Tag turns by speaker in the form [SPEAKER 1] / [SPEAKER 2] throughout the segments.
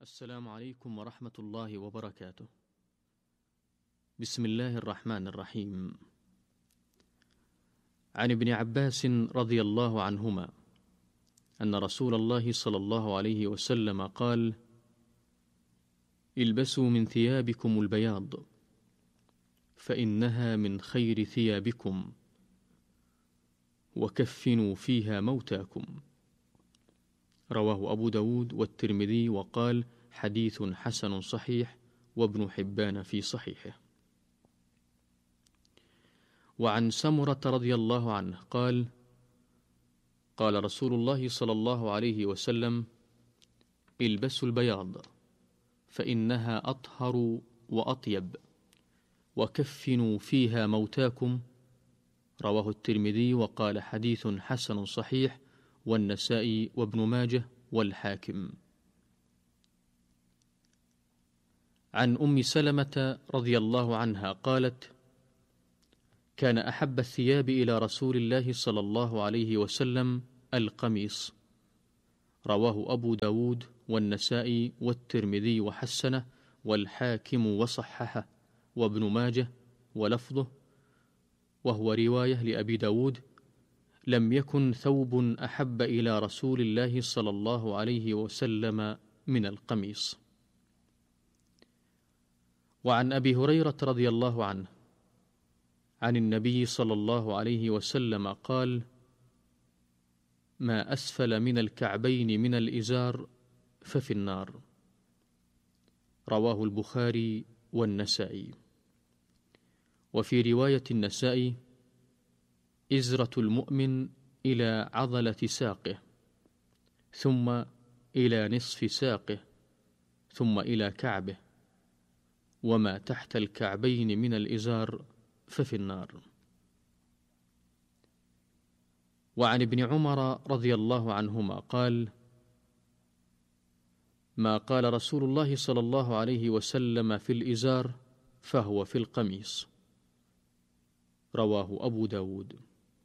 [SPEAKER 1] السلام عليكم ورحمة الله وبركاته. بسم الله الرحمن الرحيم. عن ابن عباس رضي الله عنهما أن رسول الله صلى الله عليه وسلم قال: البسوا من ثيابكم البياض فإنها من خير ثيابكم، وكفنوا فيها موتاكم. رواه أبو داود والترمذي وقال: حديث حسن صحيح، وابن حبان في صحيحه. وعن سمرة رضي الله عنه قال: قال رسول الله صلى الله عليه وسلم: البسوا البياض فإنها أطهر وأطيب، وكفنوا فيها موتاكم. رواه الترمذي وقال: حديث حسن صحيح، والنسائي وابن ماجه والحاكم. عن أم سلمة رضي الله عنها قالت: كان أحب الثياب إلى رسول الله صلى الله عليه وسلم القميص. رواه أبو داود والنسائي والترمذي وحسنه، والحاكم وصححه، وابن ماجه، ولفظه وهو رواية لأبي داود: لم يكن ثوب أحب إلى رسول الله صلى الله عليه وسلم من القميص. وعن أبي هريرة رضي الله عنه عن النبي صلى الله عليه وسلم قال: ما أسفل من الكعبين من الإزار ففي النار. رواه البخاري والنسائي. وفي رواية النسائي: إزرة المؤمن إلى عضلة ساقه، ثم إلى نصف ساقه، ثم إلى كعبه، وما تحت الكعبين من الإزار ففي النار. وعن ابن عمر رضي الله عنهما قال: ما قال رسول الله صلى الله عليه وسلم في الإزار فهو في القميص. رواه أبو داود.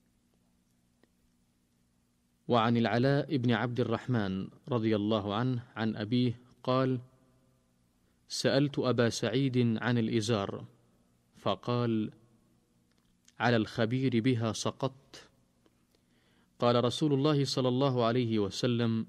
[SPEAKER 1] وعن العلاء بن عبد الرحمن رضي الله عنه عن أبيه قال: سألت أبا سعيد عن الإزار فقال: على الخبير بها سقطت. قال رسول الله صلى الله عليه وسلم: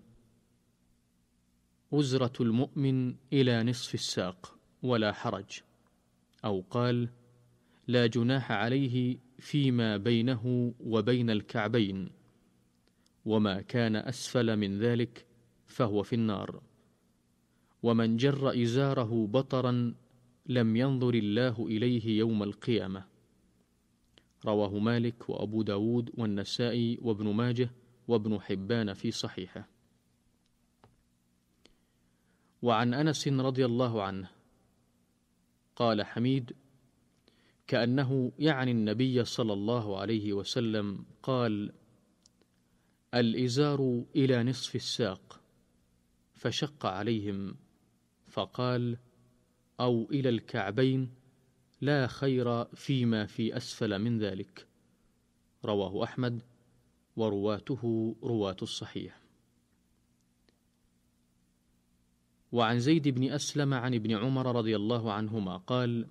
[SPEAKER 1] أزرة المؤمن إلى نصف الساق ولا حرج، أو قال: لا جناح عليه فيما بينه وبين الكعبين، وما كان أسفل من ذلك فهو في النار، ومن جر إزاره بطرا لم ينظر الله إليه يوم القيامة. رواه مالك وأبو داود والنسائي وابن ماجه وابن حبان في صحيحه. وعن أنس رضي الله عنه قال حميد: كأنه يعني النبي صلى الله عليه وسلم قال: الإزار إلى نصف الساق، فشق عليهم فقال: أو إلى الكعبين، لا خير فيما في أسفل من ذلك. رواه أحمد، ورواته رواة الصحيح. وعن زيد بن أسلم عن ابن عمر رضي الله عنهما قال: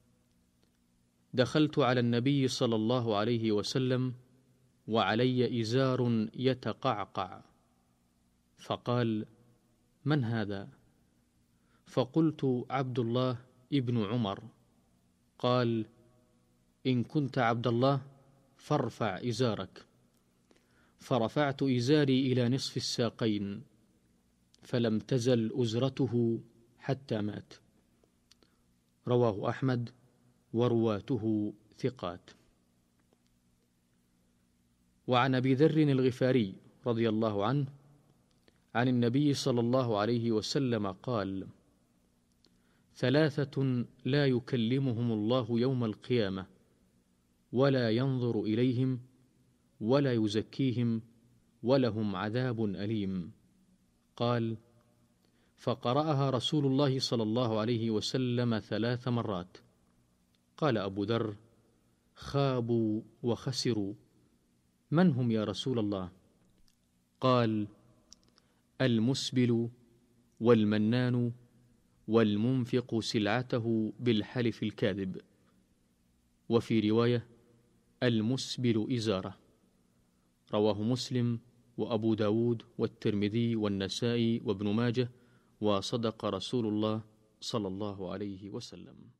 [SPEAKER 1] دخلت على النبي صلى الله عليه وسلم وعلي إزار يتقعقع، فقال: من هذا؟ فقلت: عبد الله ابن عمر. قال: إن كنت عبد الله فارفع إزارك. فرفعت إزاري إلى نصف الساقين، فلم تزل أزرته حتى مات. رواه أحمد، ورواته ثقات. وعن أبي ذر الغفاري رضي الله عنه عن النبي صلى الله عليه وسلم قال: ثلاثة لا يكلمهم الله يوم القيامة، ولا ينظر إليهم، ولا يزكيهم، ولهم عذاب أليم. قال: فقرأها رسول الله صلى الله عليه وسلم 3 مرات. قال أبو ذر: خابوا وخسروا، من هم يا رسول الله؟ قال: المسبل، والمنان والمنفق سلعته بالحلف الكاذب. وفي رواية: المسبل إزارة. رواه مسلم وأبو داود والترمذي والنسائي وابن ماجه، وصدق رسول الله صلى الله عليه وسلم.